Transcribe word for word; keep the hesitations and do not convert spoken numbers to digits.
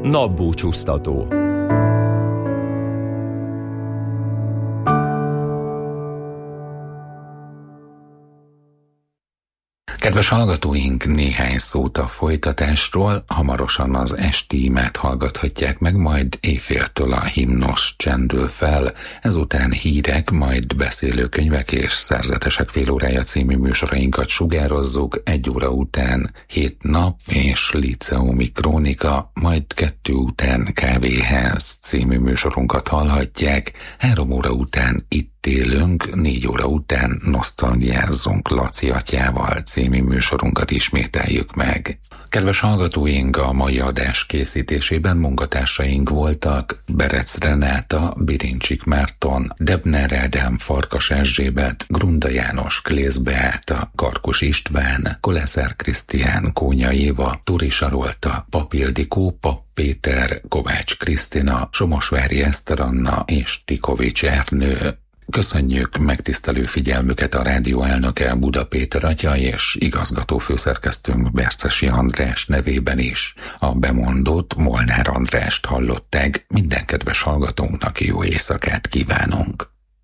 Napbúcsúztató. Kedves hallgatóink, néhány szót a folytatásról, hamarosan az esti imát hallgathatják meg, majd éjféltől a himnusz csendül fel, ezután hírek, majd beszélőkönyvek és szerzetesek félórája című műsorainkat sugározzuk, egy óra után hét nap és liceumi krónika, majd kettő után kávéház című műsorunkat hallhatják, három óra után itt élünk, négy óra után nosztalgiázzunk Laci atyával című műsorunkat ismételjük meg. Kedves hallgatóink, a mai adás készítésében munkatársaink voltak Berec Renáta, Birincsik Márton, Debner Ádám, Farkas Erzsébet, Grunda János, Klész Beáta, Karkus István, Koleszer Krisztián, Kónya Éva, Turi Sarolta, Pap Ildikó, Pap Péter, Kovács Krisztina, Somosvári Eszter Anna és Tikovics Ernő. Köszönjük megtisztelő figyelmüket a rádió elnöke Buda Péter atya és igazgató főszerkesztőnk Bercesi András nevében is. A bemondót, Molnár Andrást hallották, minden kedves hallgatónknak jó éjszakát kívánunk.